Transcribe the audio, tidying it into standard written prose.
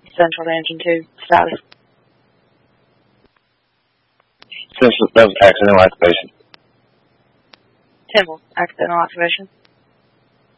Central to Engine 2 status. That was accidental activation. Temple, accidental activation.